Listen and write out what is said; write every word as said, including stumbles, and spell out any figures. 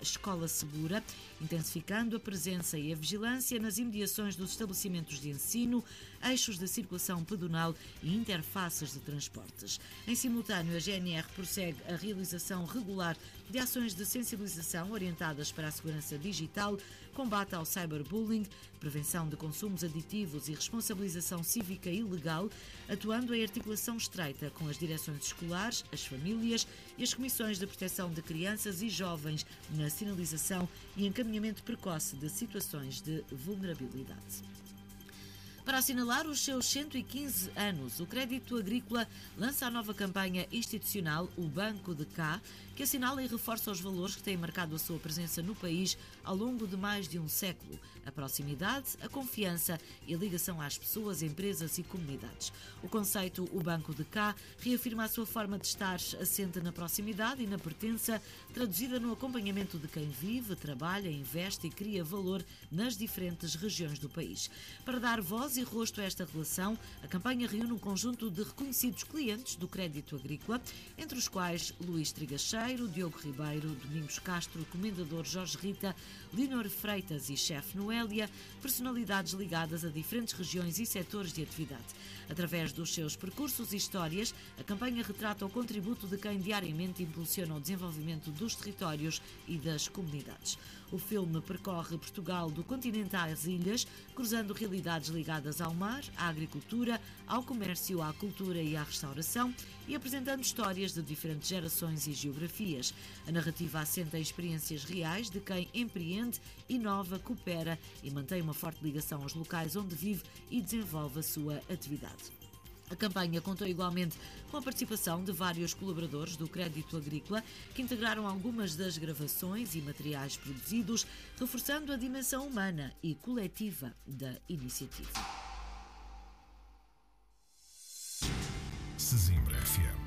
Escola Segura, intensificando a presença e a vigilância nas imediações dos estabelecimentos de ensino, eixos de circulação pedonal e interfaces de transportes. Em simultâneo, a G N R prossegue a realização regular de ações de sensibilização orientadas para a segurança digital, combate ao cyberbullying, prevenção de consumos aditivos e responsabilização cívica e legal, atuando em articulação estreita com as direções escolares, as famílias e as comissões de proteção de crianças e jovens na sinalização e encaminhamento precoce de situações de vulnerabilidade. Para assinalar os seus cento e quinze anos, o Crédito Agrícola lança a nova campanha institucional, o Banco de Cá, que assinala e reforça os valores que têm marcado a sua presença no país ao longo de mais de um século: a proximidade, a confiança e a ligação às pessoas, empresas e comunidades. O conceito O Banco de Cá reafirma a sua forma de estar assente na proximidade e na pertença, traduzida no acompanhamento de quem vive, trabalha, investe e cria valor nas diferentes regiões do país. Para dar voz e rosto a esta relação, a campanha reúne um conjunto de reconhecidos clientes do crédito agrícola, entre os quais Luís Trigacheiro, Diogo Ribeiro, Domingos Castro, Comendador Jorge Rita, Leonor Freitas e chefe Noélia, personalidades ligadas a diferentes regiões e setores de atividade. Através dos seus percursos e histórias, a campanha retrata o contributo de quem diariamente impulsiona o desenvolvimento dos territórios e das comunidades. O filme percorre Portugal do continente às ilhas, cruzando realidades ligadas ao mar, à agricultura, ao comércio, à cultura e à restauração, e apresentando histórias de diferentes gerações e geografias. A narrativa assenta em experiências reais de quem empreende, inova, coopera e mantém uma forte ligação aos locais onde vive e desenvolve a sua atividade. A campanha contou igualmente com a participação de vários colaboradores do Crédito Agrícola, que integraram algumas das gravações e materiais produzidos, reforçando a dimensão humana e coletiva da iniciativa. Sesimbra F M.